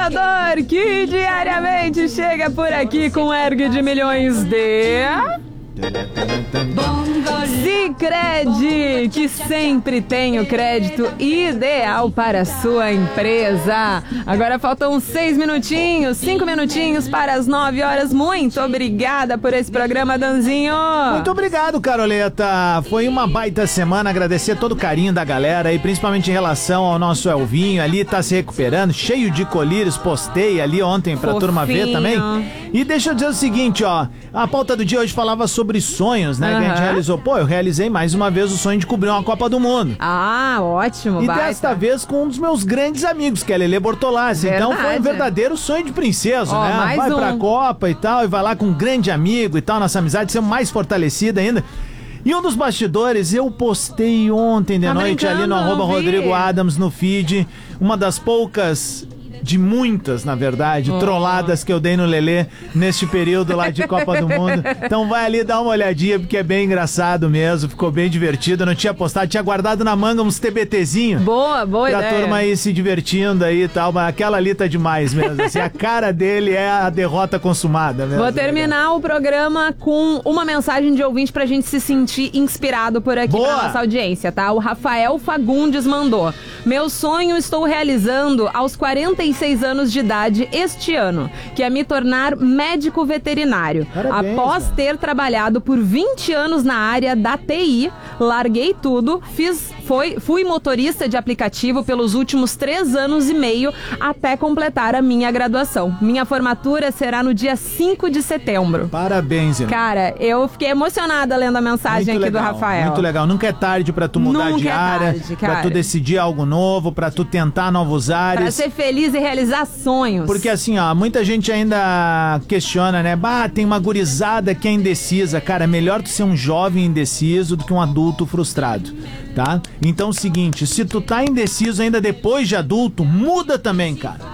apostador que diariamente chega por aqui com ergue de milhões de... Sicredi, que sempre tem o crédito ideal para a sua empresa. Agora faltam 5 minutinhos para as 9 horas. Muito obrigada por esse programa, Danzinho. Muito obrigado, Caroleta. Foi uma baita semana. Agradecer todo o carinho da galera e principalmente em relação ao nosso Elvinho ali, tá se recuperando, cheio de colírios. Postei ali ontem pra turma ver também. E deixa eu dizer o seguinte, ó, a pauta do dia hoje falava sobre sonhos, né? Que a gente realizou. Pô, eu realizei mais uma vez o sonho de cobrir uma Copa do Mundo. Ah, ótimo. E desta vez com um dos meus grandes amigos, que é a Lelê Bortolassi. Então foi um verdadeiro sonho de princesa, né? Vai pra Copa e tal, e vai lá com um grande amigo e tal, nossa amizade ser mais fortalecida ainda. E um dos bastidores, eu postei ontem de noite ali no @Rodrigo Adams no feed, uma das poucas... de muitas, na verdade, trolladas que eu dei no Lelê neste período lá de Copa do Mundo. Então vai ali dar uma olhadinha, porque é bem engraçado mesmo, ficou bem divertido. Eu não tinha postado, tinha guardado na manga uns TBTzinho. Boa pra ideia. Turma aí se divertindo aí e tal, mas aquela ali tá demais mesmo, assim, a cara dele é a derrota consumada mesmo. Vou terminar o programa com uma mensagem de ouvinte pra gente se sentir inspirado por aqui pra nossa audiência, tá? O Rafael Fagundes mandou: meu sonho estou realizando aos 46 anos de idade este ano, que é me tornar médico veterinário. Parabéns, após ter trabalhado por 20 anos na área da TI, larguei tudo, fui motorista de aplicativo pelos últimos 3 anos e meio até completar a minha graduação. Minha formatura será no dia 5 de setembro. Parabéns, irmão. Cara, eu fiquei emocionada lendo a mensagem aqui do Rafael. Muito legal. Nunca é tarde pra tu mudar de área, pra tu decidir algo novo, pra tu tentar novos ares. Pra ser feliz e realizar sonhos. Porque assim, ó, muita gente ainda questiona, né? Tem uma gurizada que é indecisa. Cara, é melhor tu ser um jovem indeciso do que um adulto frustrado, tá? Então é o seguinte, se tu tá indeciso ainda depois de adulto, muda também, cara.